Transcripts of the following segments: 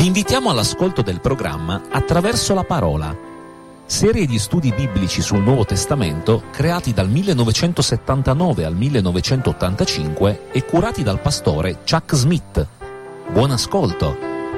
invitiamo all'ascolto del programma Attraverso la Parola, serie di studi biblici sul Nuovo Testamento creati dal 1979 al 1985 e curati dal pastore Chuck Smith. Buon ascolto!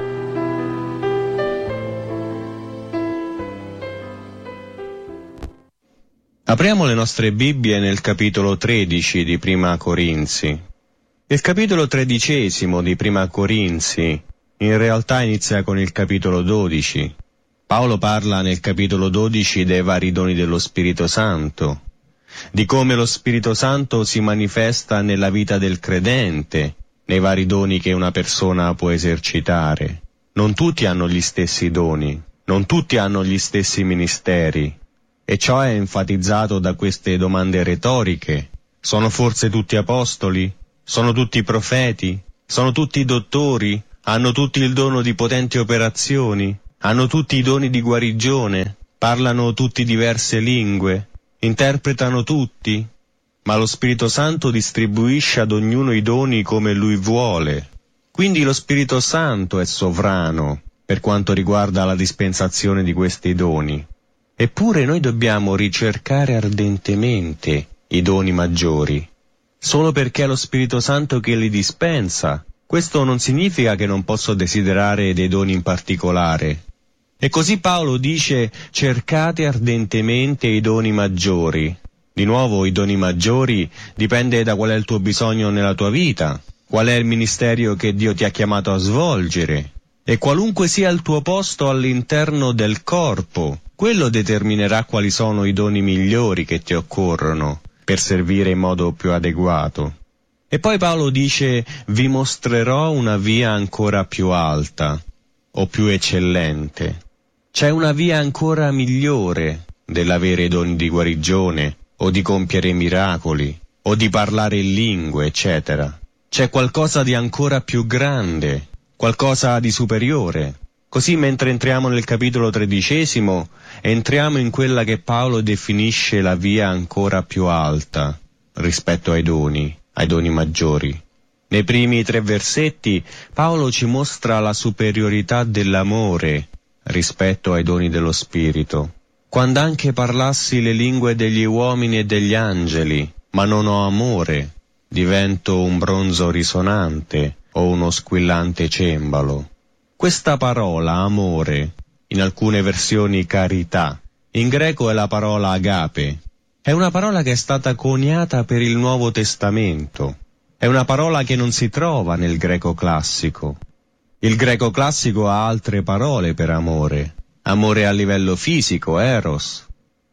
Apriamo le nostre Bibbie nel capitolo 13 di Prima Corinzi. Il capitolo 13 di Prima Corinzi in realtà inizia con il capitolo 12. Paolo parla nel capitolo 12 dei vari doni dello Spirito Santo, di come lo Spirito Santo si manifesta nella vita del credente, nei vari doni che una persona può esercitare. Non tutti hanno gli stessi doni, non tutti hanno gli stessi ministeri, e ciò è enfatizzato da queste domande retoriche. Sono forse tutti apostoli? Sono tutti profeti? Sono tutti dottori? Hanno tutti il dono di potenti operazioni? Hanno tutti i doni di guarigione? Parlano tutti diverse lingue? Interpretano tutti? Ma lo Spirito Santo distribuisce ad ognuno i doni come Lui vuole. Quindi lo Spirito Santo è sovrano per quanto riguarda la dispensazione di questi doni. Eppure noi dobbiamo ricercare ardentemente i doni maggiori. Solo perché è lo Spirito Santo che li dispensa, questo non significa che non posso desiderare dei doni in particolare. E così Paolo dice: cercate ardentemente i doni maggiori. Di nuovo, i doni maggiori dipende da qual è il tuo bisogno nella tua vita, qual è il ministero che Dio ti ha chiamato a svolgere. E qualunque sia il tuo posto all'interno del corpo, quello determinerà quali sono i doni migliori che ti occorrono per servire in modo più adeguato. E poi Paolo dice: vi mostrerò una via ancora più alta o più eccellente. C'è una via ancora migliore dell'avere doni di guarigione o di compiere miracoli o di parlare in lingue, eccetera. C'è qualcosa di ancora più grande, qualcosa di superiore. Così, mentre entriamo nel capitolo 13, entriamo in quella che Paolo definisce la via ancora più alta rispetto ai doni maggiori. Nei primi 3 versetti Paolo ci mostra la superiorità dell'amore rispetto ai doni dello Spirito. Quando anche parlassi le lingue degli uomini e degli angeli, ma non ho amore, divento un bronzo risonante o uno squillante cembalo. Questa parola, amore, in alcune versioni carità, in greco è la parola agape. È una parola che è stata coniata per il Nuovo Testamento. È una parola che non si trova nel greco classico. Il greco classico ha altre parole per amore. Amore a livello fisico, eros.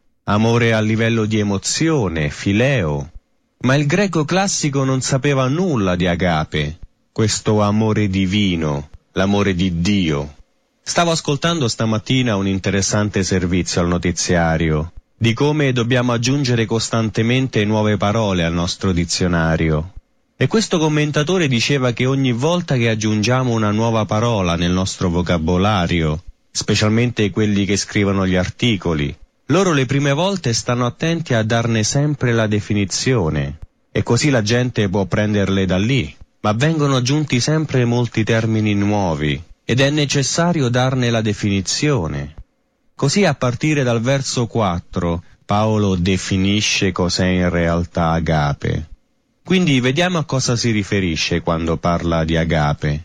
Amore a livello di emozione, phileo. Ma il greco classico non sapeva nulla di agape, questo amore divino, l'amore di Dio. Stavo ascoltando stamattina un interessante servizio al notiziario di come dobbiamo aggiungere costantemente nuove parole al nostro dizionario. E questo commentatore diceva che ogni volta che aggiungiamo una nuova parola nel nostro vocabolario, specialmente quelli che scrivono gli articoli, loro le prime volte stanno attenti a darne sempre la definizione, e così la gente può prenderle da lì, ma vengono aggiunti sempre molti termini nuovi, ed è necessario darne la definizione. Così a partire dal verso 4 Paolo definisce cos'è in realtà agape. Quindi vediamo a cosa si riferisce quando parla di agape.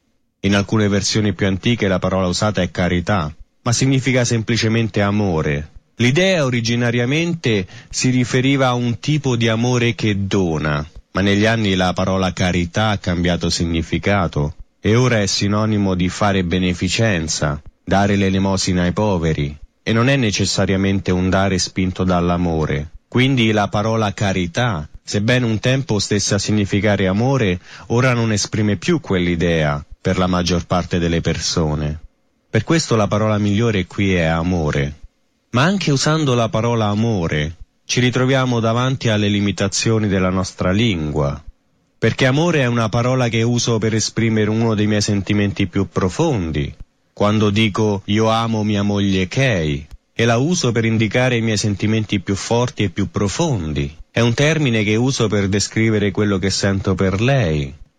In alcune versioni più antiche la parola usata è carità, ma significa semplicemente amore. L'idea originariamente si riferiva a un tipo di amore che dona, ma negli anni la parola carità ha cambiato significato e ora è sinonimo di fare beneficenza, dare l'elemosina ai poveri, e non è necessariamente un dare spinto dall'amore. Quindi la parola carità, sebbene un tempo stesse a significare amore, ora non esprime più quell'idea per la maggior parte delle persone. Per questo la parola migliore qui è amore. Ma anche usando la parola amore, ci ritroviamo davanti alle limitazioni della nostra lingua, perché amore è una parola che uso per esprimere uno dei miei sentimenti più profondi, quando dico io amo mia moglie Kay, e la uso per indicare i miei sentimenti più forti e più profondi. È un termine che uso per descrivere quello che sento per lei.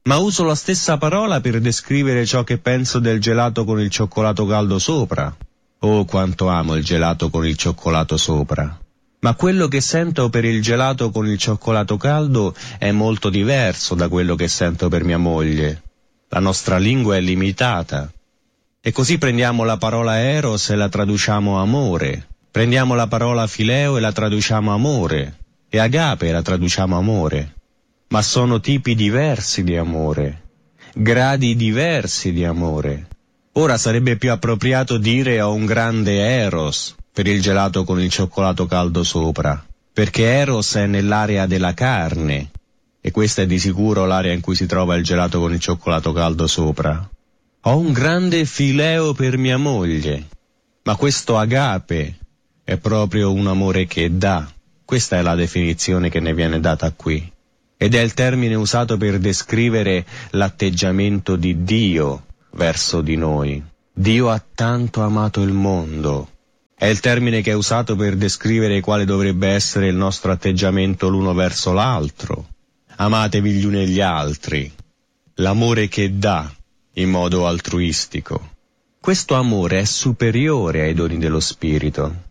ma uso la stessa parola per descrivere ciò che penso del gelato con il cioccolato caldo sopra. Oh, quanto amo il gelato con il cioccolato sopra! Ma quello che sento per il gelato con il cioccolato caldo è molto diverso da quello che sento per mia moglie. La nostra lingua è limitata. E così prendiamo la parola eros e la traduciamo amore. Prendiamo la parola fileo e la traduciamo amore. E agape e la traduciamo amore. Ma sono tipi diversi di amore, gradi diversi di amore. Ora sarebbe più appropriato dire ho un grande eros per il gelato con il cioccolato caldo sopra, perché eros è nell'area della carne, e questa è di sicuro l'area in cui si trova il gelato con il cioccolato caldo sopra. Ho un grande fileo per mia moglie, ma questo agape è proprio un amore che dà. Questa è la definizione che ne viene data qui. Ed è il termine usato per descrivere l'atteggiamento di Dio verso di noi. Dio ha tanto amato il mondo. È il termine che è usato per descrivere quale dovrebbe essere il nostro atteggiamento l'uno verso l'altro. Amatevi gli uni e gli altri. L'amore che dà in modo altruistico. Questo amore è superiore ai doni dello Spirito.